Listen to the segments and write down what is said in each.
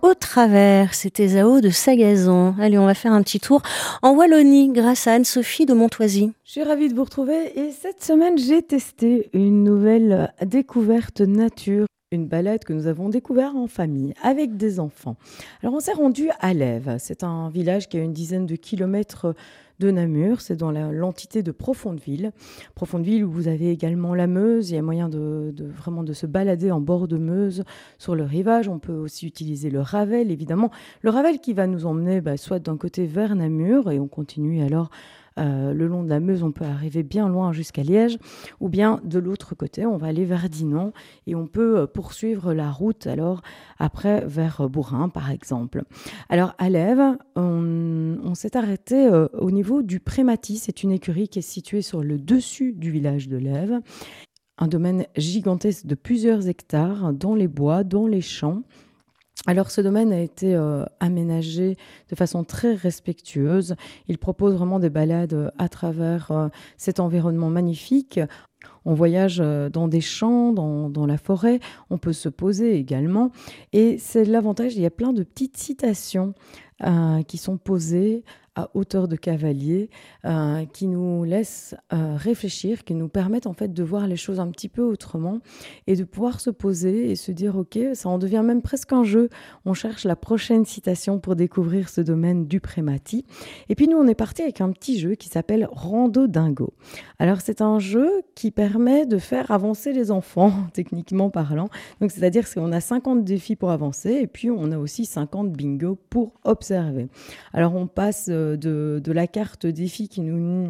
Au travers, c'était Zao de Sagazan. Allez, on va faire un petit tour en Wallonie grâce à Anne-Sophie de Montoisy. Je suis ravie de vous retrouver et cette semaine, j'ai testé une nouvelle découverte nature, une balade que nous avons découverte en famille avec des enfants. Alors, on s'est rendu à Lèves. C'est un village qui a une dizaine de kilomètres de Namur. C'est dans l'entité de Profondeville. Profondeville où vous avez également la Meuse. Il y a moyen vraiment de se balader en bord de Meuse sur le rivage. On peut aussi utiliser le Ravel, évidemment. Le Ravel qui va nous emmener soit d'un côté vers Namur et on continue alors le long de la Meuse, on peut arriver bien loin jusqu'à Liège, ou bien de l'autre côté, on va aller vers Dinan et on peut poursuivre la route alors après vers Bourrin par exemple. Alors à Lèves, on s'est arrêté au niveau du Prématis, c'est une écurie qui est située sur le dessus du village de Lèves, un domaine gigantesque de plusieurs hectares dans les bois, dans les champs. Alors ce domaine a été aménagé de façon très respectueuse. Il propose vraiment des balades à travers cet environnement magnifique. On voyage dans des champs, dans la forêt, on peut se poser également. Et c'est l'avantage, il y a plein de petites citations qui sont posées à hauteur de cavalier, qui nous laissent réfléchir, qui nous permettent en fait de voir les choses un petit peu autrement et de pouvoir se poser et se dire ok, ça en devient même presque un jeu. On cherche la prochaine citation pour découvrir ce domaine du Prématis. Et puis nous, on est parti avec un petit jeu qui s'appelle Rando Dingo. Alors c'est un jeu qui permet de faire avancer les enfants, techniquement parlant. Donc c'est-à-dire qu'on a 50 défis pour avancer et puis on a aussi 50 bingo pour observer. Alors on passe de la carte défi qui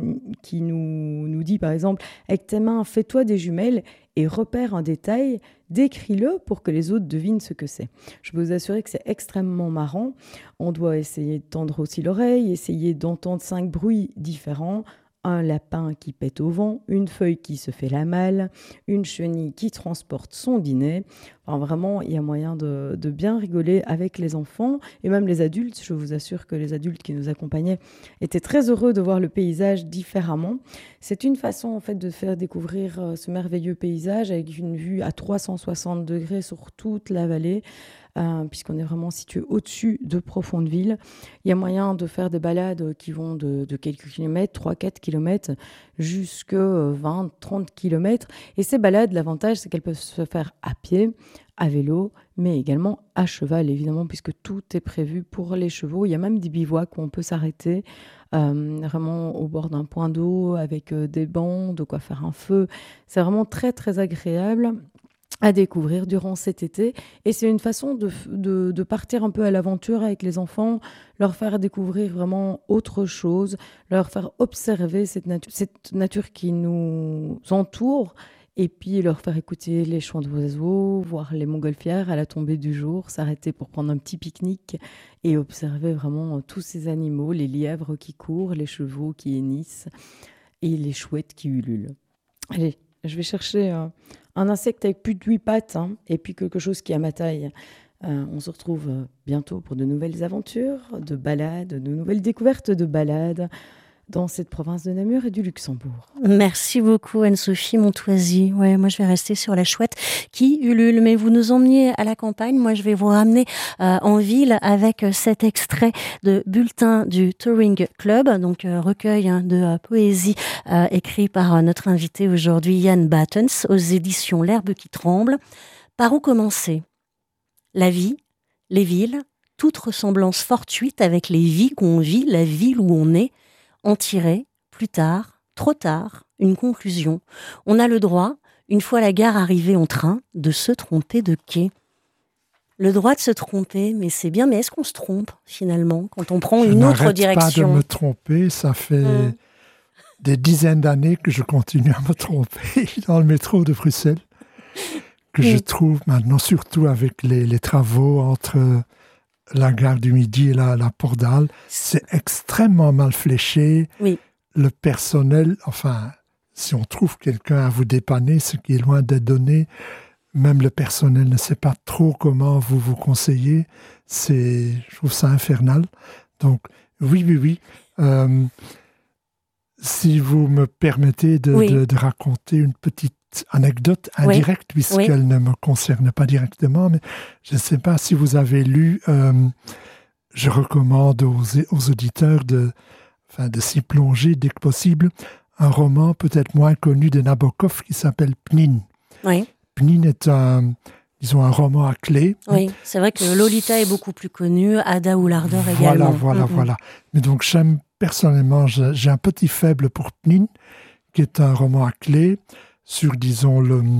nous dit par exemple avec tes mains fais-toi des jumelles et repère un détail, décris-le pour que les autres devinent ce que c'est. Je peux vous assurer que c'est extrêmement marrant. On doit essayer de tendre aussi l'oreille, essayer d'entendre 5 bruits différents. Un lapin qui pète au vent, une feuille qui se fait la malle, une chenille qui transporte son dîner. Enfin, vraiment, il y a moyen de bien rigoler avec les enfants et même les adultes. Je vous assure que les adultes qui nous accompagnaient étaient très heureux de voir le paysage différemment. C'est une façon en fait de faire découvrir ce merveilleux paysage avec une vue à 360 degrés sur toute la vallée. Puisqu'on est vraiment situé au-dessus de Profondeville. Il y a moyen de faire des balades qui vont de quelques kilomètres, 3-4 kilomètres, jusqu'à 20-30 kilomètres. Et ces balades, l'avantage, c'est qu'elles peuvent se faire à pied, à vélo, mais également à cheval, évidemment, puisque tout est prévu pour les chevaux. Il y a même des bivouacs où on peut s'arrêter, vraiment au bord d'un point d'eau, avec des bancs, de quoi faire un feu. C'est vraiment très, très agréable à découvrir durant cet été. Et c'est une façon de partir un peu à l'aventure avec les enfants, leur faire découvrir vraiment autre chose, leur faire observer cette nature qui nous entoure, et puis leur faire écouter les chants d'oiseaux, voir les montgolfières à la tombée du jour, s'arrêter pour prendre un petit pique-nique et observer vraiment tous ces animaux, les lièvres qui courent, les chevaux qui hennissent et les chouettes qui ululent. Allez, je vais chercher un insecte avec plus de 8 pattes et puis quelque chose qui a ma taille. On se retrouve bientôt pour de nouvelles aventures, de balades, de nouvelles découvertes de balades dans cette province de Namur et du Luxembourg. Merci beaucoup Anne-Sophie Montoisy. Ouais, moi je vais rester sur la chouette qui ulule, mais vous nous emmenez à la campagne. Moi je vais vous ramener en ville avec cet extrait de Bulletin du Touring Club, donc recueil de poésie écrit par notre invité aujourd'hui Yann Battens aux éditions L'Herbe qui tremble. Par où commencer ? La vie, les villes, toute ressemblance fortuite avec les vies qu'on vit, la ville où on est, en tirer, plus tard, trop tard, une conclusion. On a le droit, une fois la gare arrivée en train, de se tromper de quai. Le droit de se tromper, mais c'est bien, mais est-ce qu'on se trompe finalement quand on prend une autre direction ? Je n'arrête pas de me tromper, ça fait des dizaines d'années que je continue à me tromper dans le métro de Bruxelles, que je trouve maintenant, surtout avec les travaux entre la gare du Midi et la Porte d'Arles, c'est extrêmement mal fléché. Oui. Le personnel, enfin, si on trouve quelqu'un à vous dépanner, ce qui est loin d'être donné, même le personnel ne sait pas trop comment vous conseiller. Je trouve ça infernal. Donc, oui. Si vous me permettez de raconter une petite anecdote indirecte, puisqu'elle ne me concerne pas directement, mais je ne sais pas si vous avez lu, je recommande aux auditeurs de s'y plonger dès que possible, un roman peut-être moins connu de Nabokov qui s'appelle Pnine. Oui. Pnine est un roman à clé. Oui, c'est vrai que Lolita est beaucoup plus connue, Ada ou l'Ardeur également. Voilà. Mais donc, personnellement, j'ai un petit faible pour Pnine, qui est un roman à clé sur, disons,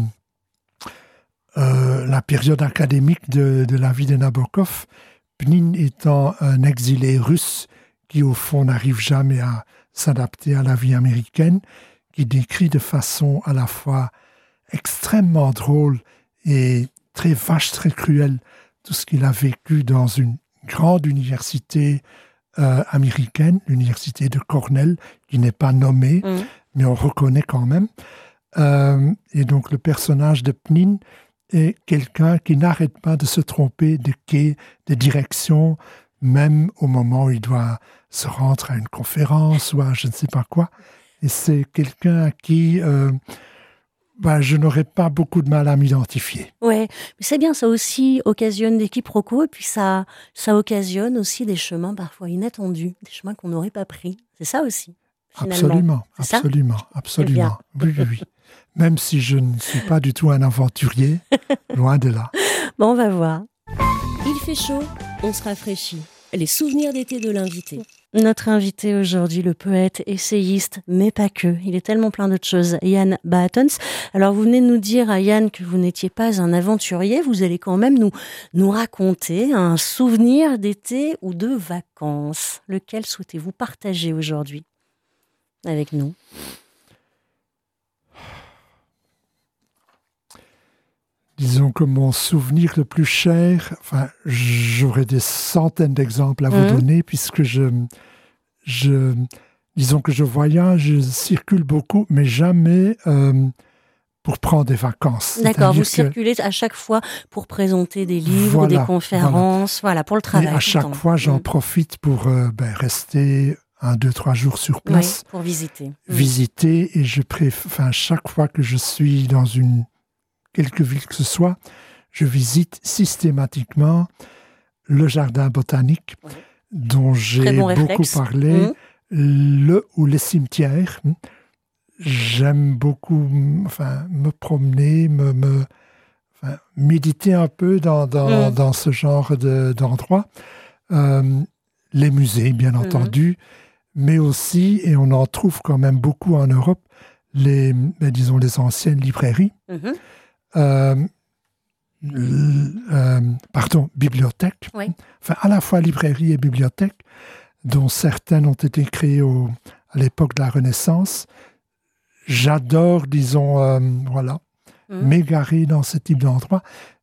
la période académique de la vie de Nabokov. Pnine étant un exilé russe qui, au fond, n'arrive jamais à s'adapter à la vie américaine, qui décrit de façon à la fois extrêmement drôle et très vache, très cruelle, tout ce qu'il a vécu dans une grande université américaine, l'université de Cornell, qui n'est pas nommée, mais on reconnaît quand même. Et donc le personnage de Pnine est quelqu'un qui n'arrête pas de se tromper de quai, de direction, même au moment où il doit se rendre à une conférence ou à je ne sais pas quoi. Et c'est quelqu'un à qui je n'aurais pas beaucoup de mal à m'identifier. Oui, mais c'est bien, ça aussi occasionne des quiproquos, et puis ça occasionne aussi des chemins parfois inattendus, des chemins qu'on n'aurait pas pris. C'est ça aussi, finalement. Absolument. Oui. Même si je ne suis pas du tout un aventurier, loin de là. Bon, on va voir. Il fait chaud, on se rafraîchit. Les souvenirs d'été de l'invité. Notre invité aujourd'hui, le poète, essayiste, mais pas que. Il est tellement plein d'autres choses. Jan Baatons. Alors, vous venez de nous dire, Jan, que vous n'étiez pas un aventurier. Vous allez quand même nous raconter un souvenir d'été ou de vacances. Lequel souhaitez-vous partager aujourd'hui avec nous ? Disons que mon souvenir le plus cher, j'aurais des centaines d'exemples à vous donner, puisque disons que je voyage, je circule beaucoup, mais jamais pour prendre des vacances. D'accord, vous circulez à chaque fois pour présenter des livres, des conférences, pour le travail. Et à chaque fois, j'en profite pour rester 1, 2, 3 jours sur place. Oui, pour visiter. Visiter, et chaque fois que je suis dans quelque ville que ce soit, je visite systématiquement le jardin botanique dont j'ai beaucoup parlé, les cimetières. J'aime beaucoup me promener, méditer un peu dans ce genre d'endroit. Les musées, bien entendu, mais aussi, et on en trouve quand même beaucoup en Europe, les anciennes librairies. Bibliothèques. Oui. À la fois librairies et bibliothèques, dont certaines ont été créées à l'époque de la Renaissance. J'adore, m'égarer dans ce type d'endroit.